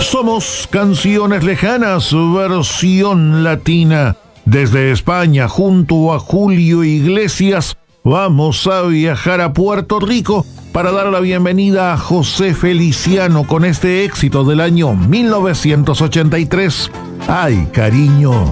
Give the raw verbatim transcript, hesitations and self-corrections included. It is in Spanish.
Somos Canciones Lejanas, versión latina. Desde España, junto a Julio Iglesias, vamos a viajar a Puerto Rico para dar la bienvenida a José Feliciano con este éxito del año mil novecientos ochenta y tres. ¡Ay, cariño!